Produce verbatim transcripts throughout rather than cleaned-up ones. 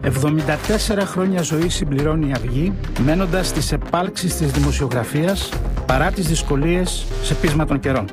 εβδομήντα τέσσερα χρόνια ζωή συμπληρώνει η Αυγή, μένοντας στις επάλξεις της δημοσιογραφίας παρά τις δυσκολίες σε πείσμα των καιρών.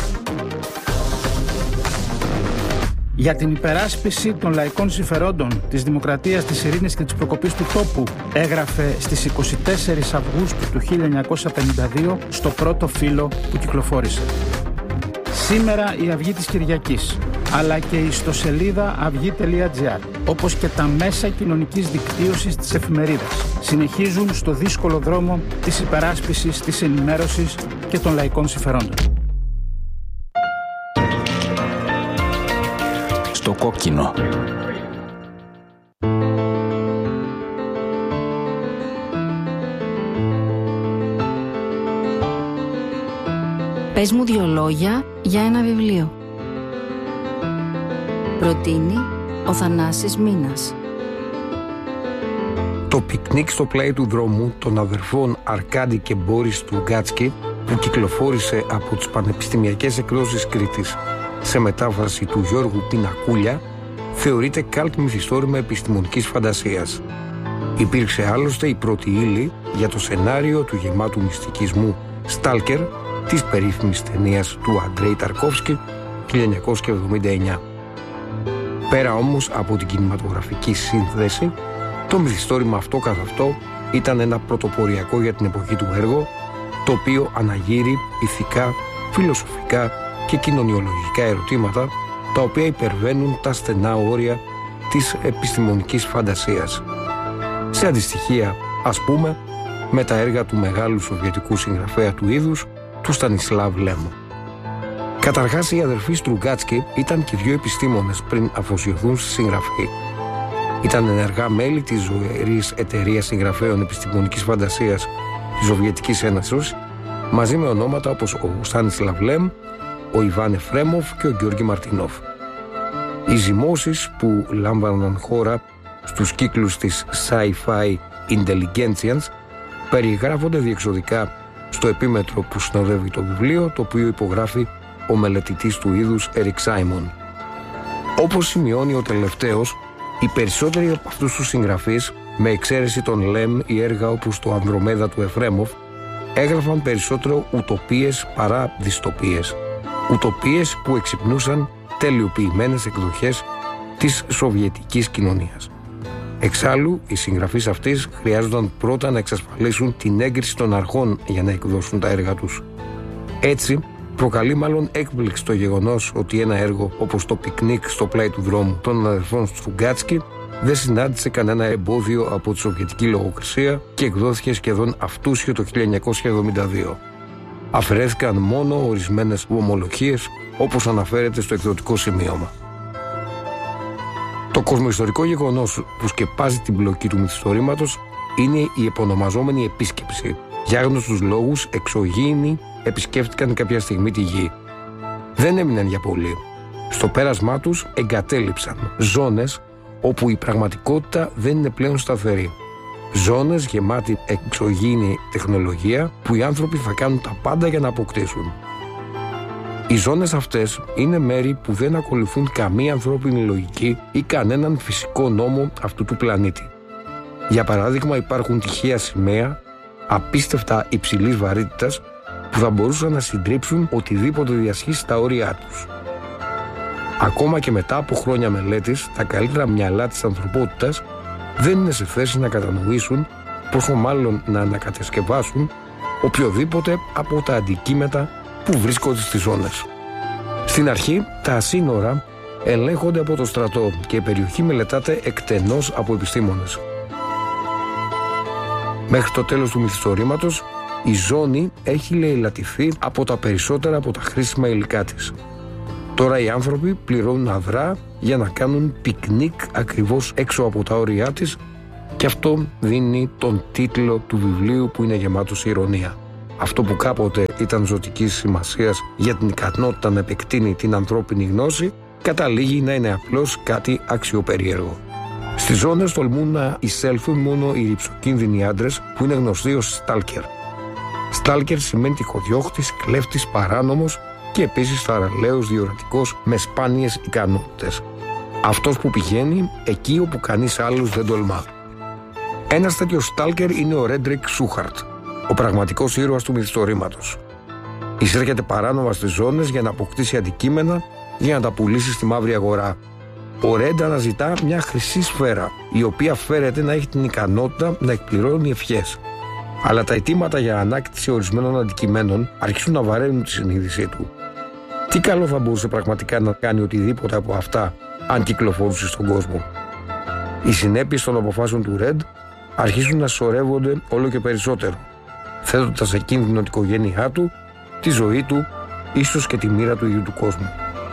Για την υπεράσπιση των λαϊκών συμφερόντων, της δημοκρατίας, της ειρήνης και της προκοπής του τόπου, έγραφε στις εικοστή τέταρτη Αυγούστου του χίλια εννιακόσια πενήντα δύο στο πρώτο φύλλο που κυκλοφόρησε. Σήμερα η Αυγή της Κυριακής, αλλά και η ιστοσελίδα αυγή τελεία τζι άρ, όπως και τα μέσα κοινωνικής δικτύωσης της εφημερίδας, συνεχίζουν στο δύσκολο δρόμο της υπεράσπισης, της ενημέρωσης και των λαϊκών συμφερόντων. Στο κόκκινο. Πες μου δύο λόγια για ένα βιβλίο. Προτείνει ο Θανάσης Μήνας. Το πικνίκ στο πλάι του δρόμου των αδερφών Αρκάντη και Μπόρις Στρουγκάτσκι, που κυκλοφόρησε από τις πανεπιστημιακές εκδόσεις Κρήτης σε μετάφραση του Γιώργου Πινακούλια, θεωρείται καλτ μυθιστόρημα επιστημονικής φαντασίας. Υπήρξε άλλωστε η πρώτη ύλη για το σενάριο του γεμάτου μυστικισμού Στάλκερ της περίφημης ταινίας του Αντρέι Ταρκόφσκι χίλια εννιακόσια εβδομήντα εννιά. Πέρα όμως από την κινηματογραφική σύνθεση, το μυθιστόρημα αυτό καθ' αυτό ήταν ένα πρωτοποριακό για την εποχή του έργο, το οποίο αναγείρει ηθικά, φιλοσοφικά και κοινωνιολογικά ερωτήματα, τα οποία υπερβαίνουν τα στενά όρια της επιστημονικής φαντασίας. Σε αντιστοιχεία, ας πούμε, με τα έργα του μεγάλου σοβιετικού συγγραφέα του είδους, του Στανισλάβ Λέμ. Καταρχάς, οι αδερφοί Στρουγκάτσκι ήταν και δύο επιστήμονες πριν αφοσιωθούν στη συγγραφή. Ήταν ενεργά μέλη της ζωηρής εταιρείας συγγραφέων επιστημονικής φαντασίας της Σοβιετικής Ένωσης, μαζί με ονόματα όπως ο Στανισλάβ Λέμ, ο Ιβάν Εφρέμοφ και ο Γιώργη Μαρτινόφ. Οι ζυμώσεις που λάμβαναν χώρα στους κύκλους της Sci-Fi Intelligentsians περιγράφονται διεξοδικά στο επίμετρο που συνοδεύει το βιβλίο, το οποίο υπογράφει ο μελετητής του είδους Ερικ Σάιμον. Όπως σημειώνει ο τελευταίος, οι περισσότεροι από αυτούς τους συγγραφείς, με εξαίρεση τον Λέμ ή έργα όπως το Ανδρομέδα του Εφρέμοφ, έγραφαν περισσότερο ουτοπίες παρά δυστοπίες. Ουτοπίες που εξυπνούσαν τελειοποιημένες εκδοχές της σοβιετικής κοινωνίας. Εξάλλου, οι συγγραφείς αυτής χρειάζονταν πρώτα να εξασφαλίσουν την έγκριση των αρχών για να εκδώσουν τα έργα τους. Έτσι, προκαλεί μάλλον έκπληξη το γεγονός ότι ένα έργο όπως το πικνίκ στο πλάι του δρόμου των αδερφών Στρουγκάτσκι δεν συνάντησε κανένα εμπόδιο από τη σοβιετική λογοκρισία και εκδόθηκε σχεδόν αυτούσιο το χίλια εννιακόσια εβδομήντα δύο. Αφαιρέθηκαν μόνο ορισμένες ομολογίες, όπως αναφέρεται στο εκδοτικό σημείωμα. Το κοσμοϊστορικό γεγονός που σκεπάζει την πλοκή του μυθιστορήματος είναι η επωνομαζόμενη επίσκεψη. Για άγνωστους λόγους, εξωγήινοι επισκέφτηκαν κάποια στιγμή τη γη. Δεν έμειναν για πολύ. Στο πέρασμά τους εγκατέλειψαν ζώνες όπου η πραγματικότητα δεν είναι πλέον σταθερή. Ζώνες γεμάτη εξωγήινη τεχνολογία που οι άνθρωποι θα κάνουν τα πάντα για να αποκτήσουν. Οι ζώνες αυτές είναι μέρη που δεν ακολουθούν καμία ανθρώπινη λογική ή κανέναν φυσικό νόμο αυτού του πλανήτη. Για παράδειγμα, υπάρχουν τυχαία σημαία απίστευτα υψηλής βαρύτητας που θα μπορούσαν να συντρίψουν οτιδήποτε διασχίσει τα όρια τους. Ακόμα και μετά από χρόνια μελέτης, τα καλύτερα μυαλά της ανθρωπότητας δεν είναι σε θέση να κατανοήσουν, πόσο μάλλον να ανακατασκευάσουν οποιοδήποτε από τα αντικείμενα που βρίσκονται στις ζώνες. Στην αρχή, τα σύνορα ελέγχονται από το στρατό και η περιοχή μελετάται εκτενώς από επιστήμονες. Μέχρι το τέλος του μυθιστορήματος, η ζώνη έχει λαιλατηθεί από τα περισσότερα από τα χρήσιμα υλικά της. Τώρα οι άνθρωποι πληρώνουν αδρά για να κάνουν πικνίκ ακριβώς έξω από τα όρια της και αυτό δίνει τον τίτλο του βιβλίου που είναι γεμάτος ηρωνία. Αυτό που κάποτε ήταν ζωτικής σημασίας για την ικανότητα να επεκτείνει την ανθρώπινη γνώση, καταλήγει να είναι απλώς κάτι αξιοπερίεργο. Στις ζώνες τολμούν να εισέλθουν μόνο οι ρυψοκίνδυνοι άντρες που είναι γνωστοί ως Στάλκερ. Στάλκερ σημαίνει τυχοδιώχτης, κλέφτης, παράνομος και επίσης θαραλέος διορατικός με σπάνιες ικανότητες. Αυτός που πηγαίνει εκεί όπου κανείς άλλος δεν τολμά. Ένας τέτοιος στάλκερ είναι ο Ρέντρικ Σούχαρτ, ο πραγματικός ήρωας του μυθιστορήματος. Εισέρχεται παράνομα στις ζώνες για να αποκτήσει αντικείμενα για να τα πουλήσει στη μαύρη αγορά. Ο Ρεντ αναζητά μια χρυσή σφαίρα, η οποία φέρεται να έχει την ικανότητα να εκπληρώνει ευχές. Αλλά τα αιτήματα για ανάκτηση ορισμένων αντικειμένων αρχίζουν να βαραίνουν τη συνείδησή του. Τι καλό θα μπορούσε πραγματικά να κάνει οτιδήποτε από αυτά αν κυκλοφορούσε στον κόσμο? Οι συνέπειες των αποφάσεων του Ρεντ αρχίζουν να σωρεύονται όλο και περισσότερο, θέτοντας σε κίνδυνο την οικογένειά του, τη ζωή του, ίσως και τη μοίρα του ίδιου του κόσμου.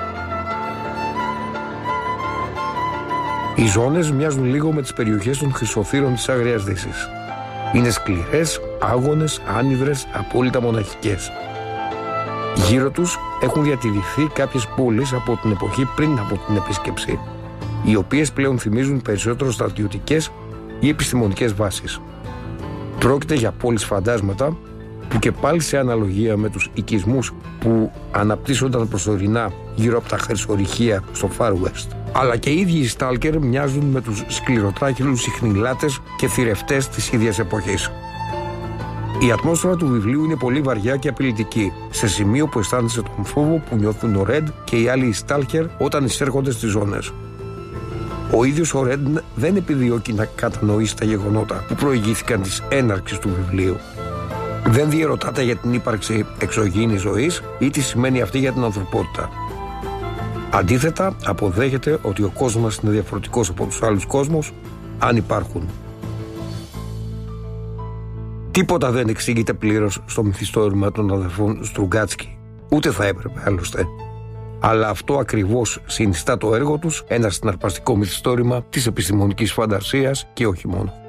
Οι ζώνες μοιάζουν λίγο με τις περιοχές των χρυσοθύρων της Άγριας Δύσης. Είναι σκληρές, άγονες, άνυδρες, απόλυτα μοναχικές. Γύρω τους έχουν διατηρηθεί κάποιες πόλεις από την εποχή πριν από την επίσκεψη, οι οποίες πλέον θυμίζουν περισσότερο στρατιωτικές ή επιστημονικές βάσεις. Πρόκειται για πόλεις φαντάσματα που και πάλι σε αναλογία με τους οικισμούς που αναπτύσσονταν προσωρινά γύρω από τα χρυσορυχεία στο Far West. Αλλά και οι ίδιοι οι Στάλκερ μοιάζουν με τους σκληροτράχυλους συχνηλάτες και θηρευτές της ίδιας εποχής. Η ατμόσφαιρα του βιβλίου είναι πολύ βαριά και απειλητική, σε σημείο που αισθάνεσαι τον φόβο που νιώθουν ο Ρεντ και οι άλλοι Στάλκερ όταν εισέρχονται στις ζώνες. Ο ίδιος ο Ρεντ δεν επιδιώκει να κατανοήσει τα γεγονότα που προηγήθηκαν της έναρξης του βιβλίου. Δεν διερωτάται για την ύπαρξη εξωγήινης ζωής ή τι σημαίνει αυτή για την ανθρωπότητα. Αντίθετα, αποδέχεται ότι ο κόσμος μας είναι διαφορετικός από τους άλλους κόσμους, αν υπάρχουν. Τίποτα δεν εξηγείται πλήρως στο μυθιστόρημα των αδερφών Στρουγκάτσκι, ούτε θα έπρεπε άλλωστε. Αλλά αυτό ακριβώς συνιστά το έργο τους ένα συναρπαστικό μυθιστόρημα της επιστημονικής φαντασίας και όχι μόνο.